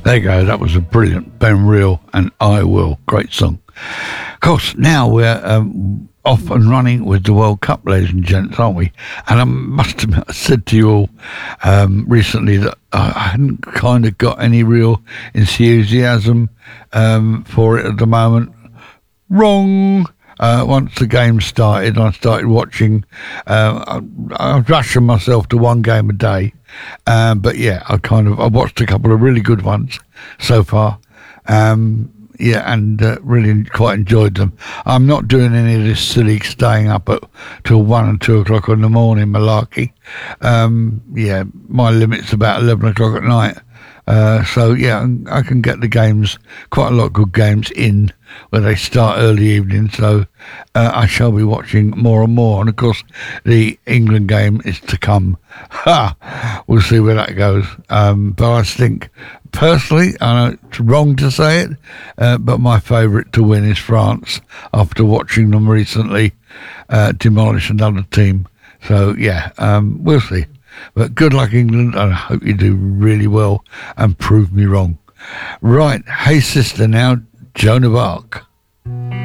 There you go. That was a brilliant Ben Real and I Will. Great song. Of course, now we're off and running with the World Cup, ladies and gents, aren't we? And I must admit, I said to you all recently that I hadn't kind of got any real enthusiasm for it at the moment. Wrong. Once the game started, I started watching. I was rushing myself to one game a day, but yeah, I watched a couple of really good ones so far. And really quite enjoyed them. I'm not doing any of this silly staying up till 1 and 2 o'clock in the morning malarkey. My limit's about 11 o'clock at night. So yeah, I can get the games, quite a lot of good games in where they start early evening. So I shall be watching more and more. And of course, the England game is to come. We'll see where that goes. But I think, personally, I know it's wrong to say it, but my favourite to win is France after watching them recently demolish another team. So yeah, we'll see. But good luck, England, and I hope you do really well and prove me wrong. Right, Hey Sister now, Joan of Arc.